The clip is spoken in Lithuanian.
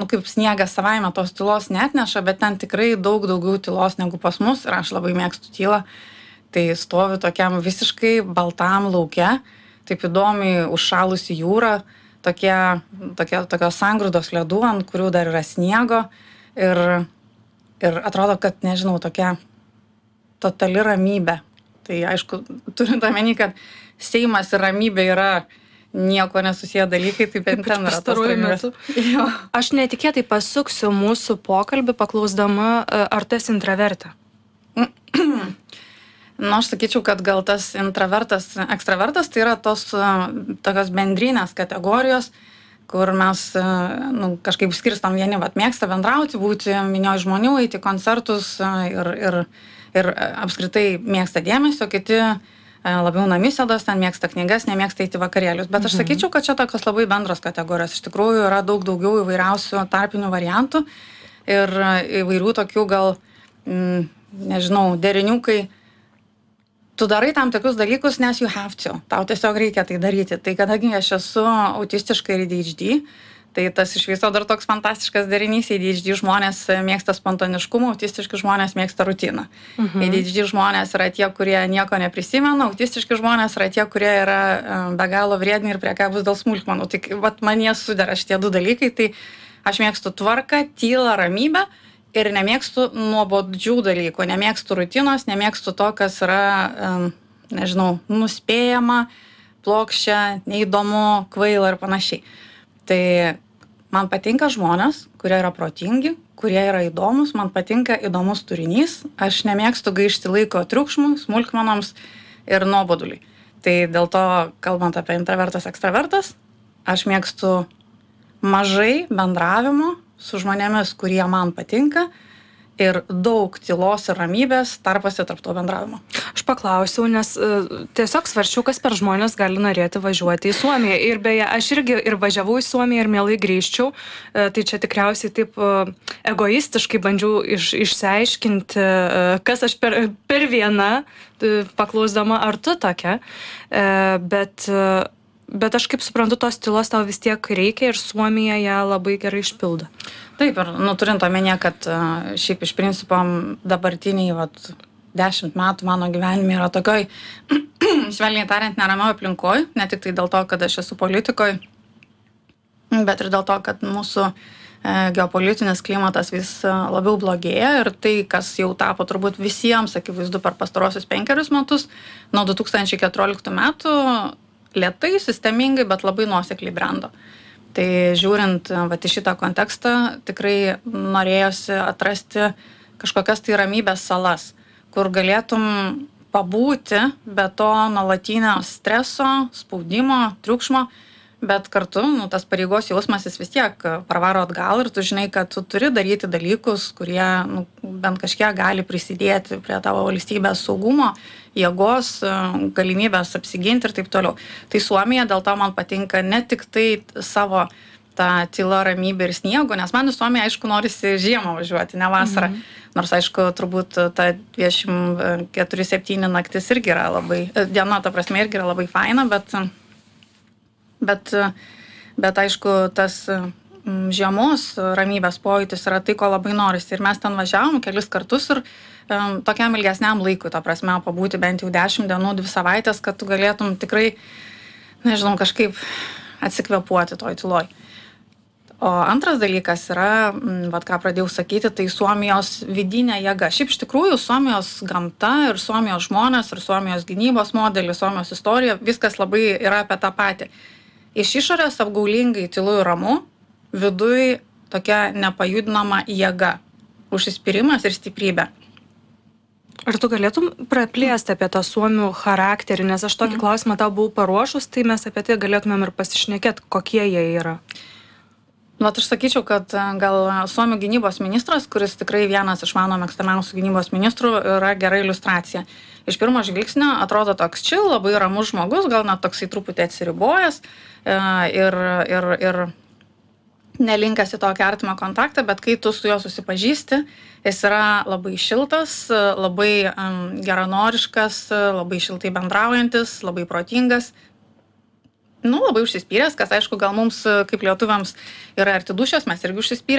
kaip sniegas savaime tos tylos neatneša, bet ten tikrai daug daugiau tylos negu pas mus ir aš labai mėgstu tylą. Tai stoviu tokiam visiškai baltam lauke, taip įdomiai užšalusi jūra, tokios sangrūdos ledų, ant kurių dar yra sniego ir atrodo, kad, nežinau, tokia totali ramybė. Tai aišku, turint omeny, kad Seimas ir ramybė yra nieko nesusiję dalykai, tai bent ten yra tos ramybės. Aš netikėtai pasuksiu mūsų pokalbį paklausdama, ar tu esi intravertė? Aš sakyčiau, kad gal tas intravertas, ekstravertas tai yra tokios bendrinės kategorijos, kur mes kažkaip skirstam vieni, mėgsta bendrauti, būti minioj žmonių, eiti koncertus ir apskritai mėgsta dėmesio, kiti labiau namisėdos, ten mėgsta knygas, nemėgsta eiti vakarėlius. Bet aš sakyčiau, kad čia tokios labai bendros kategorijos. Iš tikrųjų yra daug daugiau įvairiausių tarpinių variantų ir įvairių tokių gal, nežinau, deriniukai. Tu darai tam tikrus dalykus, nes you have to. Tau tiesiog reikia tai daryti. Tai kadangi aš esu autistiška ir ADHD, tai tas iš viso dar toks fantastiškas derinys. ADHD žmonės mėgsta spontaniškumą, autistiški žmonės mėgsta rutiną. ADHD žmonės yra tie, kurie nieko neprisimena, autistiški žmonės yra tie, kurie yra be galo vriedni ir priekabūs dėl smulkmenų. Tai man jie sudera šitie du dalykai. Tai aš mėgstu tvarką, tylą, ramybę. Ir nemėgstu nuobodžių dalykų, nemėgstu rutinos, nemėgstu to, kas yra, nežinau, nuspėjama, plokščia, neįdomu, kvaila ir panašiai. Tai man patinka žmonės, kurie yra protingi, kurie yra įdomus, man patinka įdomus turinys, aš nemėgstu gaišti laiko triukšmui, smulkmenoms ir nuoboduliui. Tai dėl to, kalbant apie intravertas, ekstravertas, aš mėgstu mažai bendravimo su žmonėmis, kurie man patinka ir daug tylos ir ramybės tarpasi tarp to bendravimo. Aš paklausiau, nes tiesiog svarsčiau, kas per žmonės gali norėti važiuoti į Suomiją. Ir beje, aš irgi ir važiavau į Suomiją ir mielai grįžčiau. Tai čia tikriausiai taip egoistiškai bandžiau išsiaiškinti, kas aš per vieną, paklausdama, ar tu tokia. Bet aš kaip suprantu, tos tylos tau vis tiek reikia ir Suomija ją labai gerai išpildo. Taip, ir turint omenyje, kad šiaip iš principo dabartiniai 10 metų mano gyvenime yra tokioj, švelniai tariant, neramioje aplinkoje, ne tik tai dėl to, kad aš esu politikoje, bet ir dėl to, kad mūsų geopolitinis klimatas vis labiau blogėja ir tai, kas jau tapo turbūt visiems, akivaizdu, per pastarosius 5 metus, nuo 2014 metų, lėtai, sistemingai, bet labai nuosekliai brendo. Tai žiūrint į šitą kontekstą, tikrai norėjosi atrasti kažkokias tai ramybės salas, kur galėtum pabūti be to nuolatinio streso, spaudimo, triukšmo, bet kartu tas pareigos jausmas jis vis tiek pravaro atgal ir tu žinai, kad tu turi daryti dalykus, kurie bent kažkiek gali prisidėti prie tavo valstybės saugumo, jėgos, galimybės apsiginti ir taip toliau. Tai Suomija dėl to man patinka ne tik tai savo tą tylą, ramybę ir sniegų, nes man į Suomiją, aišku, norisi žiemą važiuoti, ne vasarą. Nors, aišku, turbūt ta 24/7 naktis irgi yra labai, diena, ta prasme, irgi yra labai faina, bet aišku, tas žiemos ramybės pojūtis yra tai, ko labai norisi. Ir mes ten važiavom kelis kartus ir tokiam ilgesniam laikui, ta prasme, pabūti bent jau 10 dienų, 2 savaitės, kad tu galėtum tikrai, nežinau, kažkaip atsikvėpuoti toj tyloj. O antras dalykas yra, ką pradėjau sakyti, tai Suomijos vidinė jėga. Šiaip iš tikrųjų Suomijos gamta ir Suomijos žmonės ir Suomijos gynybos modelis, Suomijos istorija, viskas labai yra apie tą patį. Iš išorės apgaulingai tylu ir ramu, viduj tokia nepajudinama jėga, užsispyrimas ir stiprybė. Ar tu galėtum praplėsti apie tą suomių charakterį, nes aš tokį klausimą tau buvau paruošus, tai mes apie tai galėtumėm ir pasišnekėti, kokie jie yra. Aš sakyčiau, kad gal Suomių gynybos ministras, kuris tikrai vienas iš mano mėgstamiausių gynybos ministrų, yra gera iliustracija. Iš pirmo žvilgsnio atrodo toks chill, labai ramus žmogus, gal net toksai truputį atsiribojęs ir nelinkęs į tokį artimą kontaktą, bet kai tu su juo susipažįsti, jis yra labai šiltas, labai geranoriškas, labai šiltai bendraujantis, labai protingas. Labai užsispyręs, kas aišku, gal mums kaip lietuviams yra arti dūšios, mes irgi užsispyrę.